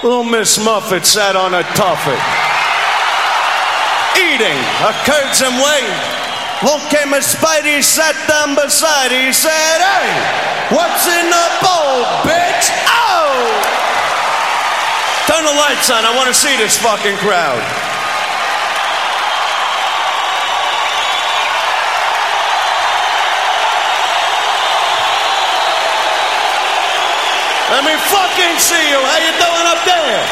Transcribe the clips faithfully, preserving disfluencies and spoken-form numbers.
Little Miss Muffet sat on a tuffet, eating a curds and whey. Long came a Spidey, sat down beside. He said, "Hey, what's in the bowl, bitch? Oh!" Turn the lights on. I want to see this fucking crowd. Let me fucking see you. How you doing up there?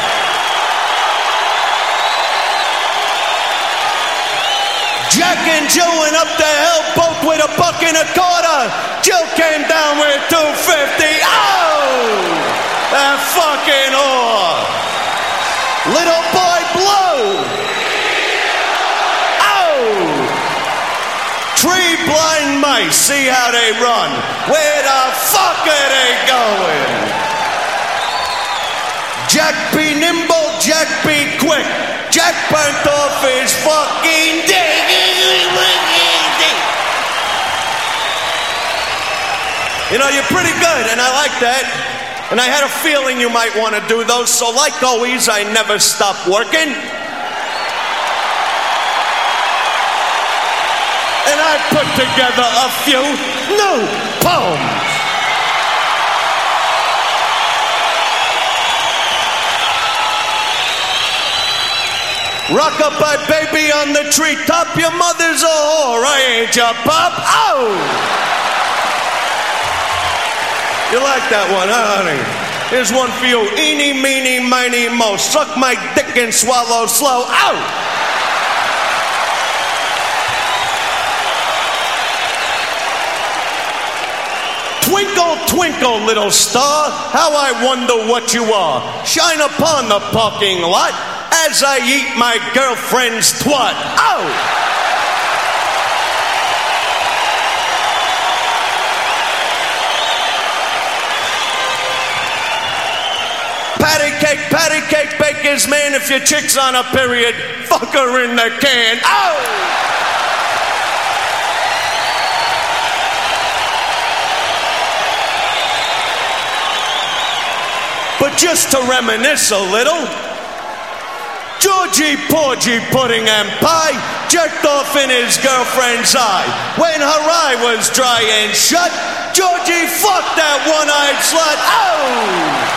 Jack and Jill went up the hill, both with a buck and a quarter. Jill came down with two fifty. Oh! That fucking whore. Little boy Blue. Oh! Three blind mice, see how they run. Where the fuck are they going? Jack be nimble, Jack be quick. Jack burnt off his fucking dick. You know, you're pretty good, and I like that. And I had a feeling you might want to do those, so like always, I never stop working. And I put together a few new poems. Rock-a-bye baby on the treetop, your mother's a whore, I ain't your pop. Oh! You like that one, huh, honey? Here's one for you. Eeny, meeny, miny, mo. Suck my dick and swallow slow. Ow! Twinkle, twinkle, little star, how I wonder what you are. Shine upon the parking lot as I eat my girlfriend's twat. Oh! Patty cake, patty cake, baker's man. If your chick's on a period, fuck her in the can. Oh! But just to reminisce a little, Georgie Porgy Pudding and Pie jerked off in his girlfriend's eye. When her eye was dry and shut, Georgie fucked that one-eyed slut. Oh!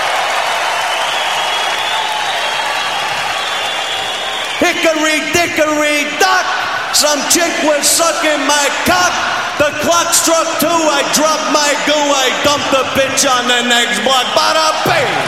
Hickory dickory dock, some chick was sucking my cock. The clock struck two, I dropped my goo, I dumped the bitch on the next block. Bada bing!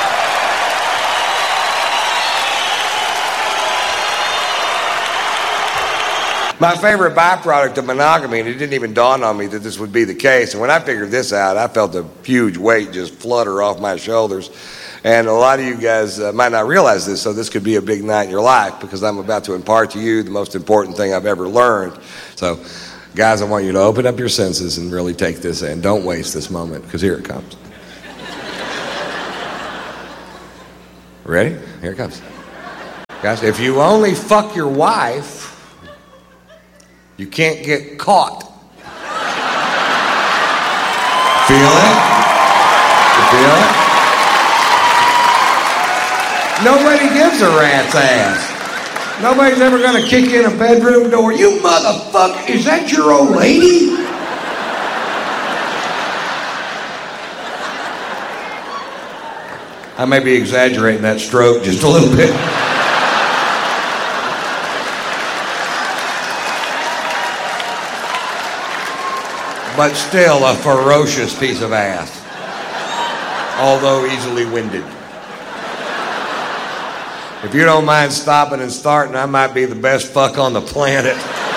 My favorite byproduct of monogamy, and it didn't even dawn on me that this would be the case. And when I figured this out, I felt a huge weight just flutter off my shoulders. And a lot of you guys uh, might not realize this, so this could be a big night in your life, because I'm about to impart to you the most important thing I've ever learned. So, guys, I want you to open up your senses and really take this in. Don't waste this moment, because here it comes. Ready? Here it comes. Guys, if you only fuck your wife, you can't get caught. Feel it? You feel it? Nobody gives a rat's ass. Nobody's ever going to kick in a bedroom door. You motherfucker, is that your old lady? I may be exaggerating that stroke just a little bit. But still a ferocious piece of ass, although easily winded. If you don't mind stopping and starting, I might be the best fuck on the planet.